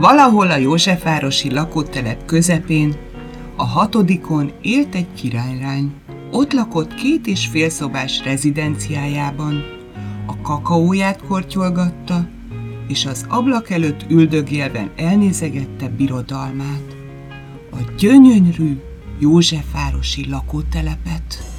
Valahol a józsefvárosi lakótelep közepén, a 6. élt egy királylány. Ott lakott 2,5 szobás rezidenciájában, a kakaóját kortyolgatta, és az ablak előtt üldögélven elnézegette birodalmát, a gyönyörű józsefvárosi lakótelepet.